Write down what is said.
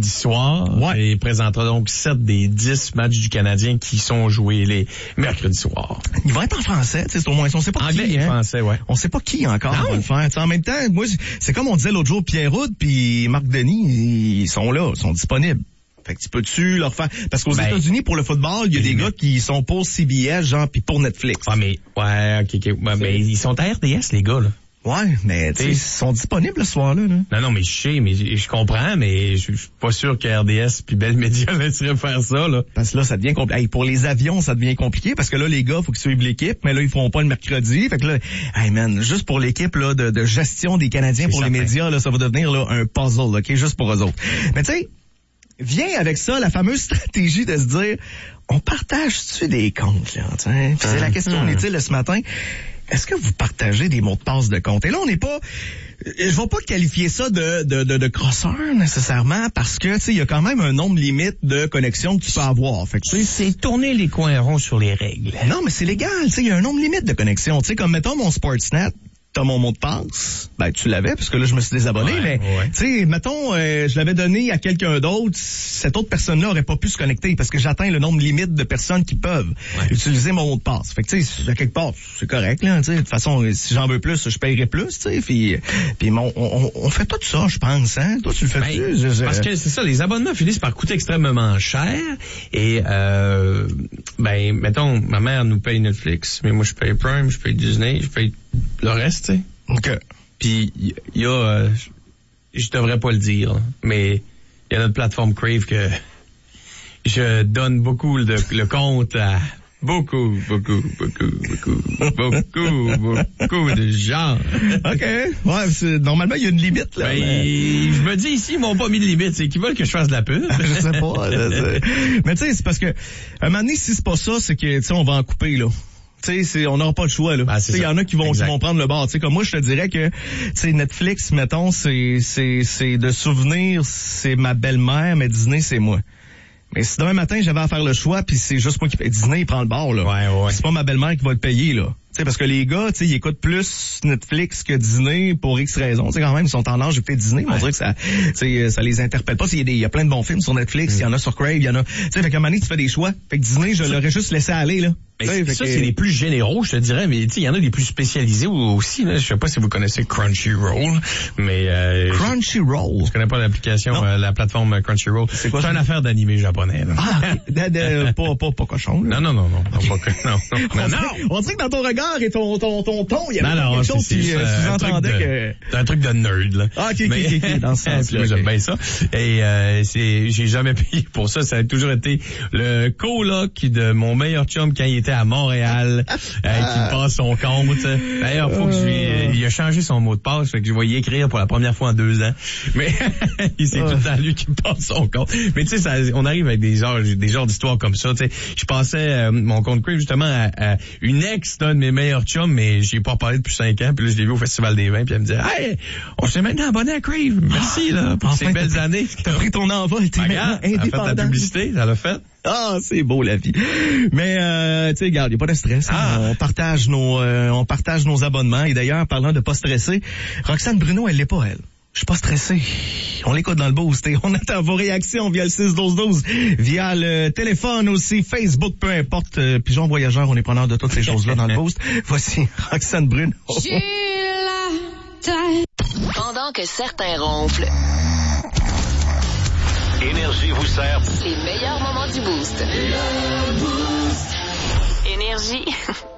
mercredi soir. Ouais. Et il présentera donc 7 des 10 matchs du Canadien qui sont joués les mercredis soirs. Il va être en français, c'est au moins, on sait pas Anglais qui, et français, ouais. On sait pas qui encore va le faire. T'sais, en même temps, moi, c'est comme on disait l'autre jour, Pierre Houd puis Marc Denis, ils sont là, ils sont disponibles. Fait que tu peux-tu leur faire... Parce qu'aux États-Unis, pour le football, il y a des gars qui sont pour CBS, genre, puis pour Netflix. Ah, mais, ouais, ok. Ouais, mais ils sont à RDS, les gars, là. Ouais, mais tu sais, ils sont disponibles ce soir-là. Là. Non, mais je sais, mais je comprends, mais je suis pas sûr que RDS puis Bell Media laisseraient faire ça, là. Parce que là, ça devient compliqué. Hey, pour les avions, ça devient compliqué parce que là, les gars, faut qu'ils suivent l'équipe, mais là, ils feront pas le mercredi. Fait que là, hey man, juste pour l'équipe là de gestion des Canadiens pour les médias, là, ça va devenir là un puzzle, ok, juste pour eux autres. Mais tu sais, vient avec ça la fameuse stratégie de se dire, on partage-tu des comptes, là, t'sais? Puis c'est la question, est-il, ce matin? Est-ce que vous partagez des mots de passe de compte? Et là, on n'est pas... Je vais pas qualifier ça de crosseur, nécessairement, parce que, tu sais, il y a quand même un nombre limite de connexions que tu peux avoir. Fait que, tu sais, c'est tourner les coins ronds sur les règles. Non, mais c'est légal, tu sais, il y a un nombre limite de connexions. Tu sais, comme, mettons, mon Sportsnet, t'as mon mot de passe, ben tu l'avais parce que là je me suis désabonné, mais tu sais, mettons je l'avais donné à quelqu'un d'autre, cette autre personne-là aurait pas pu se connecter parce que j'atteins le nombre limite de personnes qui peuvent utiliser mon mot de passe. Fait que tu sais, à quelque part c'est correct là, tu sais, de toute façon si j'en veux plus, je paierai plus, tu sais, puis on fait tout ça, je pense, hein. Toi tu le fais plus. Parce que c'est ça, les abonnements finissent par coûter extrêmement cher et ben mettons ma mère nous paye Netflix, mais moi je paye Prime, je paye Disney, je paye le reste, tu sais. OK. Puis il y a je devrais pas le dire, mais il y a notre plateforme Crave que je donne beaucoup le compte à beaucoup de gens. OK. Ouais, normalement, il y a une limite, là. Ben, je me dis ici, ils m'ont pas mis de limite. C'est qu'ils veulent que je fasse de la pub. Je sais pas. Mais tu sais, c'est parce que, un moment donné, si c'est pas ça, c'est que, tu sais, on va en couper, là. Tu sais, on n'aura pas le choix, là. Il y en a qui vont prendre le bord. Tu sais, comme moi, je te dirais que, tu sais, Netflix, mettons, c'est de souvenirs, c'est ma belle-mère, mais Disney, c'est moi. Mais si demain matin, j'avais à faire le choix, puis c'est juste moi qui paye, Disney, il prend le bord, là. Ouais. C'est pas ma belle-mère qui va le payer, là. Tu sais, parce que les gars, tu sais, ils écoutent plus Netflix que Disney pour X raisons. Tu sais, quand même, ils sont en âge d'écouter Disney, mais on dirait que ça, tu sais, ça les interpelle pas. Il y a plein de bons films sur Netflix, il y en a sur Crave, il y en a, tu sais, fait qu'à un moment donné, tu fais des choix. Fait que Disney, je l'aurais juste laissé aller, là. Mais ça, c'est les plus généraux, je te dirais, mais tu sais, il y en a des plus spécialisés aussi, là. Je sais pas si vous connaissez Crunchyroll, mais Crunchyroll. Je connais pas l'application, la plateforme Crunchyroll. C'est quoi? C'est une affaire d'animé japonais, là. Ah, pas cochon, là. Non. Non. On dirait que dans ton regard et ton ton, il y avait quelque chose qui sous-entendait que... C'est un truc de nerd, là. Ah, ok, dans ce sens-là. Moi, j'aime bien ça. Et, j'ai jamais payé pour ça. Ça a toujours été le coloc de mon meilleur chum quand il était à Montréal, qui me passe son compte. D'ailleurs, faut que il a changé son mot de passe, fait que je vais y écrire pour la première fois en 2 ans. Mais, c'est tout le temps lui qui me passe son compte. Mais tu sais, on arrive avec des genres d'histoires comme ça, tu sais. Je passais mon compte Crave justement à une ex d'un de mes meilleurs chums, mais j'ai pas parlé depuis 5 ans, puis là, je l'ai vu au Festival des Vins, puis elle me dit, hey, on s'est maintenant abonné à Crave. Merci, là, pour ces belles années. T'as pris ton envol, t'es maintenant indépendant. Elle a fait la publicité, ça l'a fait. Ah, c'est beau la vie. Mais tu sais, regarde, y a pas de stress. On partage nos abonnements. Et d'ailleurs, parlant de pas stresser, Roxane Bruno, elle l'est pas, elle. Je suis pas stressé. On l'écoute dans le boost et on attend vos réactions via le 6-12-12, via le téléphone aussi, Facebook, peu importe. Pigeon Voyageur, on est preneur de toutes ces choses-là dans le boost. Voici Roxane Bruno. Pendant que certains ronflent, Énergie vous sert les meilleurs moments du boost. Énergie.